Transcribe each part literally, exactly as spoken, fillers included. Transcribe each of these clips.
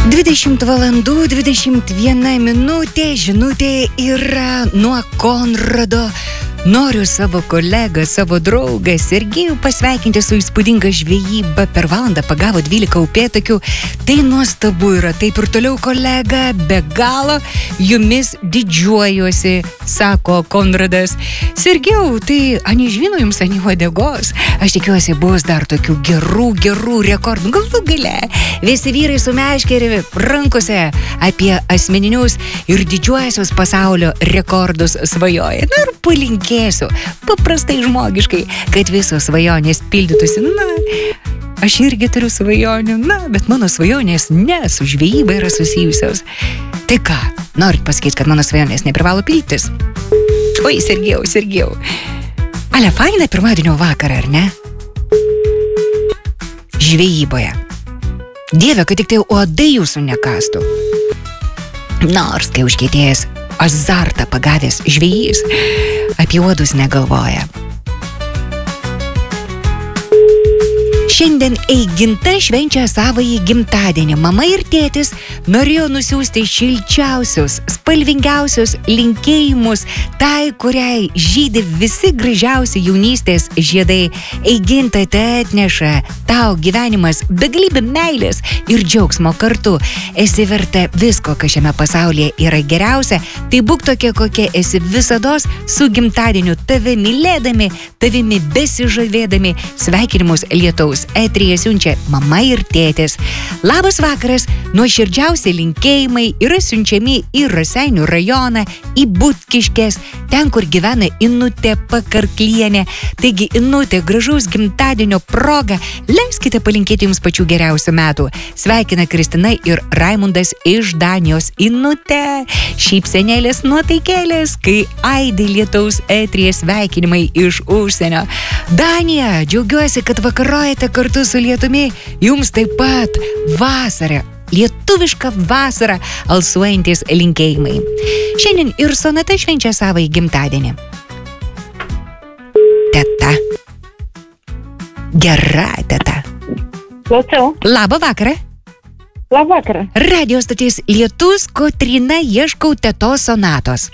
dvidešimt valandų, dvidešimt viena minutė, žinutė yra nuo Konrado. Noriu savo kolegą, savo draugą Sergejų pasveikinti su įspūdinga žvejyba. Per valandą pagavo dvylika upėtakių. Tai nuostabu yra. Taip ir toliau, kolega, be galo jumis didžiuojuosi, sako Konradas. Sergejau, tai ani žvino jums, ani uodegos. Aš tikiuosi, bus dar tokių gerų, gerų rekordų. Galų gale. Visi vyrai su meškeriu rankose apie asmeninius ir didžiuosius pasaulio rekordus svajoja. Na ir palinkėsiu, paprastai žmogiškai, kad visos svajonės pildytųsi. Na, aš irgi turiu svajonių, na, bet mano svajonės ne su žvejyba yra susijusios. Tai ką, norit pasakyti, kad mano svajonės neprivalo pildytis? Oi, Sergejau, Sergejau. Ale, faina pirmadienio vakarą, ar ne? Žvejyboje. Dieve, kad tik tai uodai jūsų nekastų. Nors, kai užkietėjęs azartą pagavęs žvejys, apie uodus negalvoja. Šiandien Eiginta švenčia savąjį gimtadienį. Mama ir tėtis norėjo nusiųsti šilčiausius, spalvingiausius linkėjimus tai, kuriai žydi visi gražiausi jaunystės žiedai. Eiginta, tai atneša tau gyvenimas begalybė meilės ir džiaugsmo kartu. Esi verta visko, kas šiame pasaulyje yra geriausia. Tai būk tokia, kokia esi visados, su gimtadieniu tave mylėdami, tavimi besižavėdami. Sveikinimus lietaus eteryje siunčia mama ir tėtis. Labas vakaras, nuoširdžiausi linkėjimai yra siunčiami į Raseinių rajoną, į Butkiškes, ten, kur gyvena Inutė Pakarklienė. Taigi, Inutė, gražaus gimtadienio proga, leiskite palinkėti jums pačių geriausių metų. Sveikina Kristina ir Raimundas iš Danijos. Inutė, šypsenėlės nuotaikėlės, kai aidi lietaus eteryje sveikinimai iš užsienio. Danija, džiaugiuosi, kad vakarojate kartu su lietumi. Jums taip pat vasara, lietuviška vasara, alsuojantis linkėjimai. Šiandien ir Sonata švenčia savąjį gimtadienį. Teta. Gera teta. Klausau. Labą vakarą. Labą vakarą. Radio stotis Lietus, Kotryna, ieškau tetos Sonatos.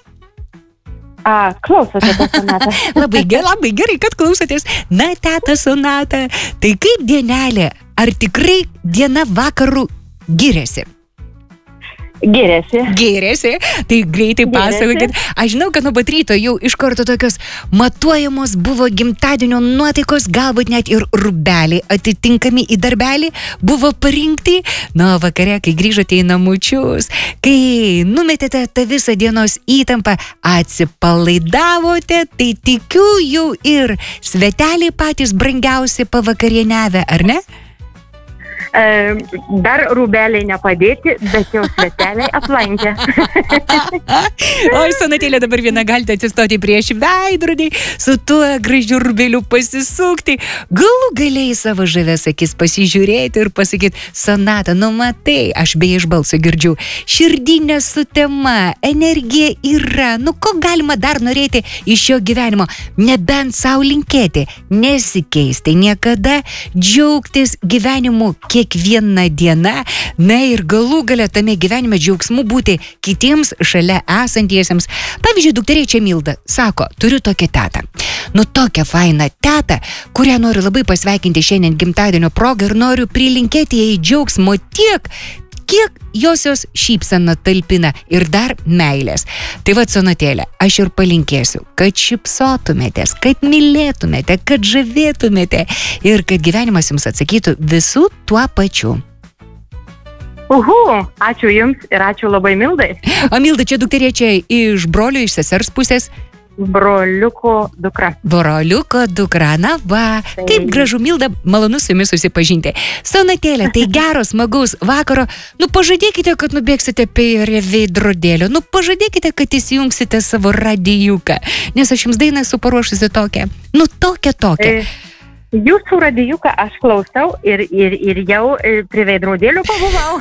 A, klausote tą Sonatą. Labai gerai, labai gerai, kad klausotės. Na, teta Sonata, tai kaip dienelė? Ar tikrai diena vakarų giriasi? Giriasi. Giriasi, tai greitai pasakokit. Aš žinau, kad nuo pat ryto jau iš karto tokios matuojamos buvo gimtadienio nuotaikos, galbūt net ir rūbeliai atitinkami į darbelį buvo parinkti. Na, vakare, kai grįžote į namučius, kai numetėte tą visą dienos įtampą, atsipalaidavote, tai tikiu jau ir sveteliai patys brangiausi pavakarieniavę, ar ne? E, dar rūbeliai nepadėti, bet jau sveteliai aplankė. Oi, Sonatėlė, dabar vieną galite atsistoti prieš veidrodį, su tuo gražiu rūbeliu pasisukti, galų galiai savo žavės akis pasižiūrėti ir pasakyti, Sonata, nu matai, aš beje iš balso girdžiu, širdinė sutema, energija yra, nu ko galima dar norėti iš šio gyvenimo, nebent savo linkėti, nesikeisti niekada, džiaugtis gyvenimu kiekviena diena, na ir galų gale tame gyvenime džiaugsmu būti kitiems šalia esantiesiems. Pavyzdžiui, dukterė čia Milda sako, turiu tokią tetą. Nu, tokią fainą tetą, kurią noriu labai pasveikinti šiandien gimtadienio progą ir noriu prilinkėti jai džiaugsmo tiek, kiek josios šypsena talpina ir dar meilės. Tai vat, Sonatėlė, aš ir palinkėsiu, kad šypsotumėtės, kad mylėtumėte, kad žavėtumėte ir kad gyvenimas jums atsakytų visų tuo pačiu. Uhu, ačiū jums ir ačiū labai Mildai. O Milda, čia dukterė čia iš brolio, iš sesers pusės? Broliuko dukra. Broliuko dukra, na va, tai... kaip gražu, Milda, malonu su jumis susipažinti. Sonatėlė, tai geros, smagaus vakaro. Nu, pažadėkite, kad nubėgsite prie veidrodėlio. Nu, pažadėkite, kad įsijungsite savo radijuką. Nes aš jums dainą esu paruošusi tokią. Nu, tokią, tokią. E... Jūsų radijuką aš klausau ir, ir, ir jau prie veidrodėlio pabuvau.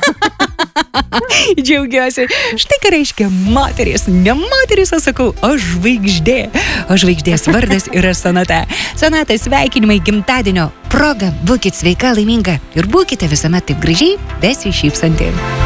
Džiaugiuosi. Štai ką reiškia moteris. Ne moteris, aš sakau, o žvaigždė. O žvaigždės vardas yra Sonata. Sonata, sveikinimai gimtadienio proga. Būkit sveika, laiminga ir būkite visuomet taip gražiai besišypsanti.